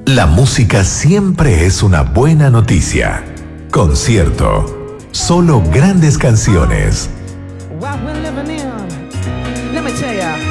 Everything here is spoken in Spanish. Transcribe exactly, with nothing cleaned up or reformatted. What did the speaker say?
La música siempre es una buena noticia. Concierto. Solo grandes canciones. What we're living in. Let me tell ya.